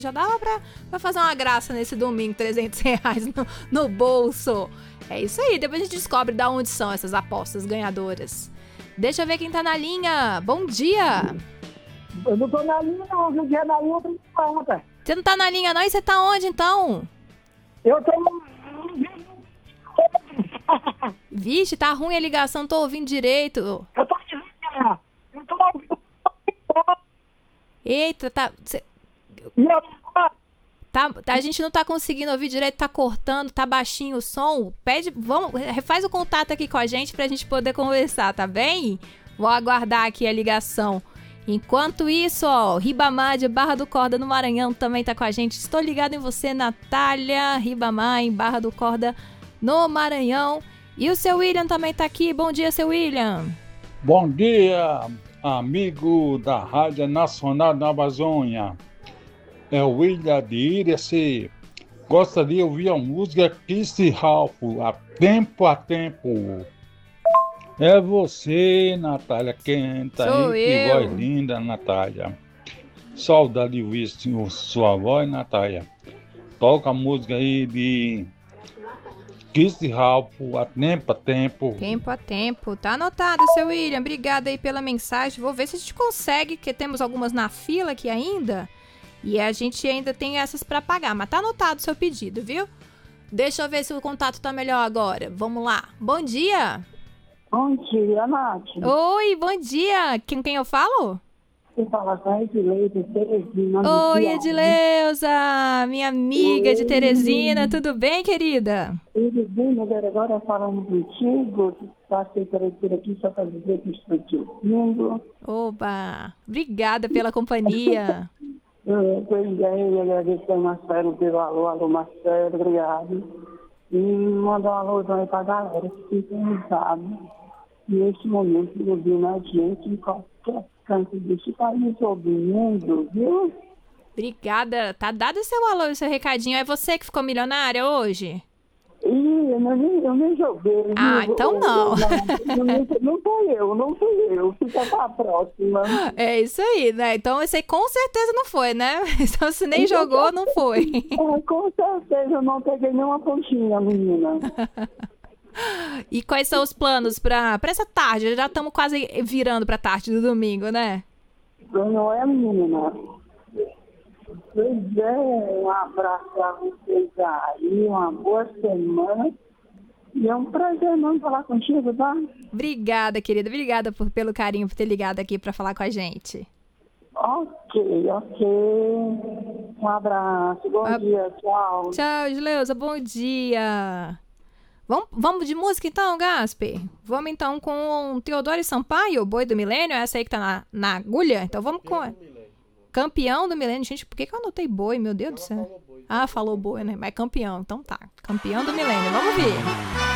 Já dava pra fazer uma graça nesse domingo, R$300 no bolso. É isso aí, depois a gente descobre de onde são essas apostas ganhadoras. Deixa eu ver quem tá na linha. Bom dia. Eu não tô na linha não, viu? Na linha eu tô em. Você não tá na linha não? E você tá onde então? Eu tô... Vixe, tá ruim a ligação, não tô ouvindo direito. Eu tô te vendo. Eu tô ouvindo. Eita, tá... A gente não tá conseguindo ouvir direito, tá cortando, tá baixinho o som. Faz o contato aqui com a gente pra gente poder conversar, tá bem? Vou aguardar aqui a ligação. Enquanto isso, ó, Ribamar de Barra do Corda no Maranhão também tá com a gente. Estou ligado em você, Natália Ribamar, em Barra do Corda no Maranhão. E o seu William também tá aqui. Bom dia, seu William. Bom dia, amigo da Rádio Nacional da Amazônia. É o William de Iraci. Gostaria de ouvir a música Kiss Ralph, a tempo. É você, Natália, quem tá Sou aí? Que eu. voz linda, Natália. Saudade de ouvir sua voz, Natália. Toca a música aí de Kiss Ralph, a tempo. Tempo a tempo. Tá anotado, seu William. Obrigada aí pela mensagem. Vou ver se a gente consegue, porque temos algumas na fila aqui ainda. E a gente ainda tem essas pra pagar. Mas tá anotado o seu pedido, viu? Deixa eu ver se o contato tá melhor agora. Vamos lá. Bom dia. Bom dia, Nath. Oi, bom dia. Com quem eu falo? Você fala com a Edileuza Teresina. Oi, Edileuza, minha amiga de Teresina. Tudo bem, querida? Tudo bem, agora falando contigo. Passei por aqui só para dizer que estou te ouvindo. Oba, obrigada pela companhia. Pois é, eu agradeço ao Marcelo pelo alô, Marcelo, obrigado. E mandar um alôzão aí pra galera que fica cansado. Neste momento, ouvindo a gente em qualquer canto desse país, ouvindo, viu? Obrigada. Tá dado o seu alô e o seu recadinho. É você que ficou milionária hoje? Ih, eu nem joguei. Ah, então não. Não fui eu. Fica pra próxima. É isso aí, né? Então esse aí com certeza não foi, né? Então se nem jogou, não foi. Com certeza eu não peguei nenhuma pontinha, menina. E quais são os planos pra essa tarde? Já estamos quase virando pra tarde do domingo, né? Não é, menina? Pois é, um abraço a vocês aí, uma boa semana. E é um prazer não falar contigo, tá? Obrigada, querida. Obrigada pelo carinho, por ter ligado aqui pra falar com a gente. Ok. Um abraço, bom dia, tchau. Tchau, Edileuza, bom dia. Vamos de música então, Gasper? Vamos então com Teodoro Sampaio, Boi do Milênio, essa aí que tá na agulha. Então vamos com... Campeão do Milênio. Gente, por que eu anotei boi? Meu Deus do céu. Falou boi, né? Mas campeão. Então tá. Campeão do Milênio. Vamos ver.